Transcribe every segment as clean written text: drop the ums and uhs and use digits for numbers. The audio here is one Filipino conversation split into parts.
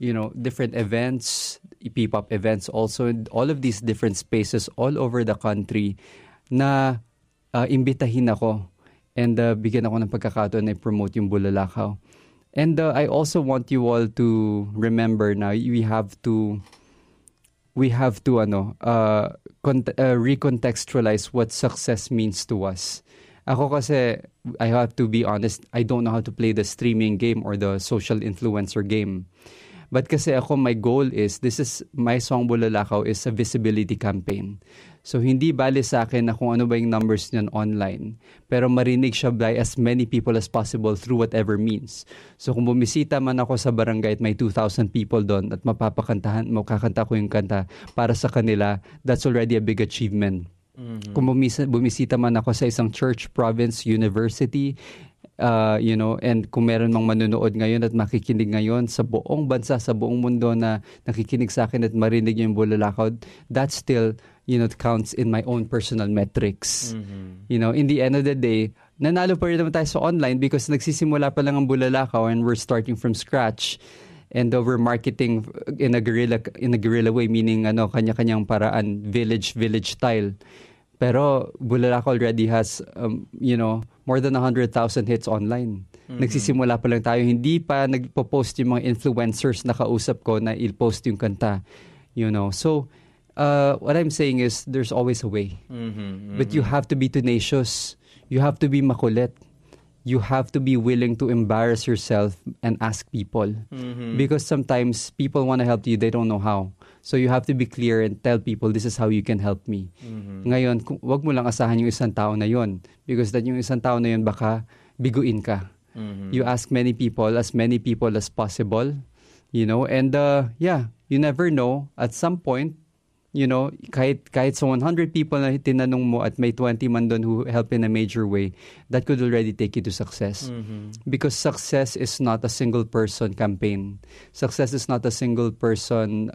different events, P-pop events also, all of these different spaces all over the country na imbitahin ako and bigyan ako ng pagkakataon na i-promote yung Bulalakaw. And I also want you all to remember na we have to recontextualize what success means to us. Ako kasi, I have to be honest, I don't know how to play the streaming game or the social influencer game. But kasi ako, my goal is, my song Bulalakaw is a visibility campaign. So, hindi bali sa akin na kung ano ba yung numbers niyan online. Pero marinig siya by as many people as possible through whatever means. So, kung bumisita man ako sa barangay at may 2,000 people doon at makakanta ko yung kanta para sa kanila, that's already a big achievement. Mm-hmm. Kung bumisita man ako sa isang church, province, university, and kung meron mang manonood ngayon at makikinig ngayon sa buong bansa, sa buong mundo na nakikinig sa akin at marinig yung Bulalakaw, that still, counts in my own personal metrics. Mm-hmm. In the end of the day, nanalo pa rin naman tayo sa online because nagsisimula pa lang ang Bulalakaw and we're starting from scratch. And we're marketing in a guerrilla way, meaning kanya-kanyang paraan, village style. Pero Bulalakaw already has more than 100,000 hits online. Mm-hmm. Nagsisimula pa lang tayo, hindi pa nagpo-post yung mga influencers na kausap ko na i-post yung kanta. So what I'm saying is there's always a way. Mm-hmm. Mm-hmm. But you have to be tenacious. You have to be makulit. You have to be willing to embarrass yourself and ask people. Mm-hmm. Because sometimes people want to help you, they don't know how. So you have to be clear and tell people, this is how you can help me. Mm-hmm. Ngayon, wag mo lang asahan yung isang tao na yon. Because that yung isang tao na yon, baka biguin ka. Mm-hmm. You ask many people as possible. And you never know. At some point, kahit sa 100 people na tinanong mo at may 20 man doon who help in a major way, that could already take you to success. Mm-hmm. Because success is not a single person campaign. Success is not a single person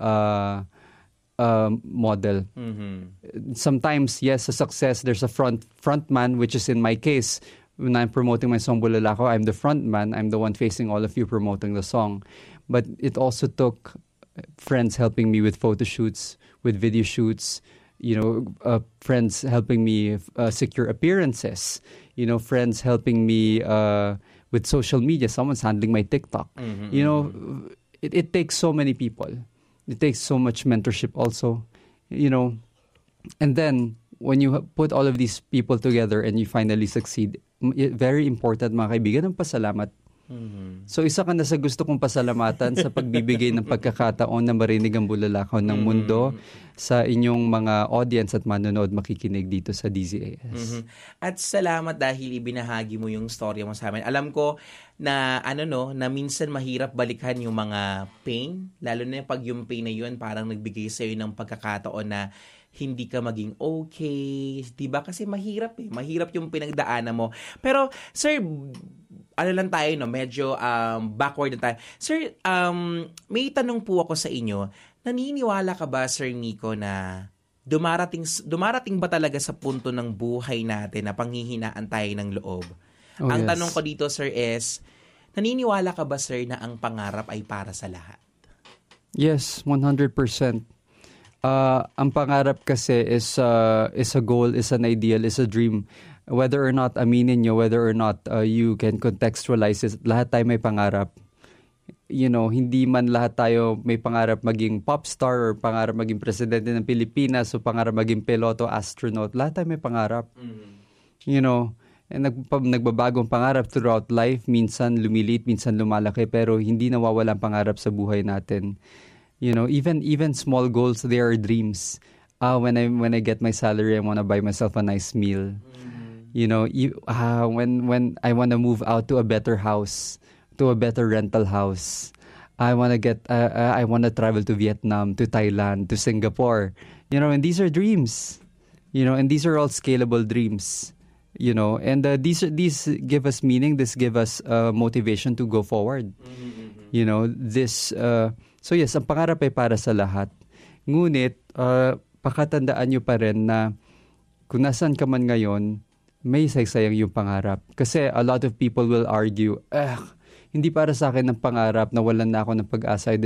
model. Mm-hmm. Sometimes, yes, a success, there's a front man, which is in my case, when I'm promoting my song Bulalakaw, I'm the front man. I'm the one facing all of you promoting the song. But it also took friends helping me with photo shoots, with video shoots, friends helping me secure appearances, friends helping me with social media. Someone's handling my TikTok. Mm-hmm. It takes so many people. It takes so much mentorship also, And then, when you put all of these people together and you finally succeed, very important, mga kaibigan, ang pasalamat. Mm-hmm. So isa ka na sa gusto kong pasalamatan sa pagbibigay ng pagkakataon na marinig ang Bulalakaw ng mundo sa inyong mga audience at manonood makikinig dito sa DZAS. Mm-hmm. At salamat dahil ibinahagi mo yung storya mo sa amin. Alam ko na na minsan mahirap balikan yung mga pain, lalo na pag yung pain na yun parang nagbigay sa'yo ng pagkakataon na hindi ka maging okay, 'di ba? Kasi mahirap mahirap yung pinagdaanan mo. Pero sir, lang tayo, medyo backward na tayo. Sir, may tanong po ako sa inyo. Naniniwala ka ba, Sir Nico, na dumarating ba talaga sa punto ng buhay natin na panghihinaan tayo ng loob? Ang yes. Tanong ko dito, sir, is, naniniwala ka ba, sir, na ang pangarap ay para sa lahat? Yes, 100%. Ang pangarap kasi is a goal, is an ideal, is a dream. Whether or not aminin nyo, whether or not you can contextualize it, lahat tayo may pangarap. Hindi man lahat tayo may pangarap maging pop star or pangarap maging presidente ng Pilipinas o pangarap maging piloto, astronaut. Lahat tayo may pangarap. Mm-hmm. And nagbabagong pangarap throughout life. Minsan lumiliit, minsan lumalaki, pero hindi nawawalang pangarap sa buhay natin. Even small goals, they are dreams. When I get my salary, I want to buy myself a nice meal. When I want to move out to a better house, to a better rental house, I want to travel to Vietnam, to Thailand, to Singapore, and these are dreams, and these are all scalable dreams, and these give us meaning, this give us motivation to go forward. So yes, ang pangarap ay para sa lahat. Ngunit, pakatandaan nyo pa rin na kung nasaan ka man ngayon, may saysayang yung pangarap. Kasi a lot of people will argue, hindi para sa akin ng pangarap na walan na ako ng pag-asa.